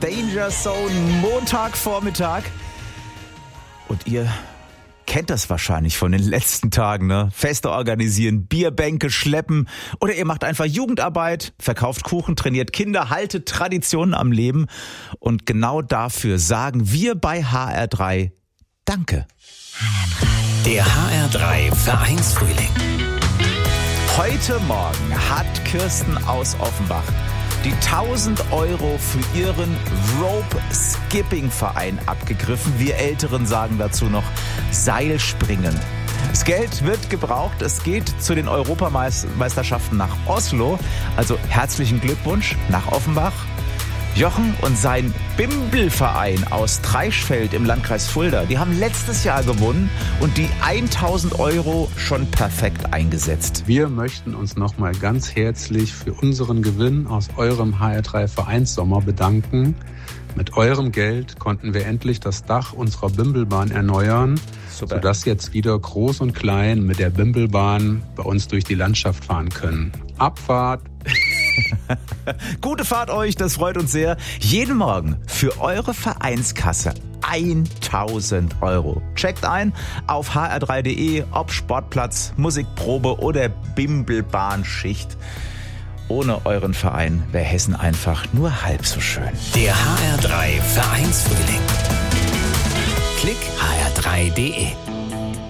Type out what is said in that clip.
Danger Zone, Montagvormittag. Und ihr kennt das wahrscheinlich von den letzten Tagen, ne? Feste organisieren, Bierbänke schleppen oder ihr macht einfach Jugendarbeit, verkauft Kuchen, trainiert Kinder, haltet Traditionen am Leben. Und genau dafür sagen wir bei HR3 Danke. Der HR3 Vereinsfrühling. Heute Morgen hat Kirsten aus Offenbach die 1.000 Euro für ihren Rope-Skipping-Verein abgegriffen. Wir Älteren sagen dazu noch Seilspringen. Das Geld wird gebraucht. Es geht zu den Europameisterschaften nach Oslo. Also herzlichen Glückwunsch nach Offenbach. Jochen und sein Bimbelverein aus Treichfeld im Landkreis Fulda, die haben letztes Jahr gewonnen und die 1.000 Euro schon perfekt eingesetzt. Wir möchten uns nochmal ganz herzlich für unseren Gewinn aus eurem HR3 Vereinssommer bedanken. Mit eurem Geld konnten wir endlich das Dach unserer Bimbelbahn erneuern, sodass jetzt wieder Groß und Klein mit der Bimbelbahn bei uns durch die Landschaft fahren können. Abfahrt! Gute Fahrt euch, das freut uns sehr. Jeden Morgen für eure Vereinskasse 1.000 Euro. Checkt ein auf hr3.de, ob Sportplatz, Musikprobe oder Bimbelbahnschicht. Ohne euren Verein wäre Hessen einfach nur halb so schön. Der HR3 Vereinsfrühling. Klick hr3.de.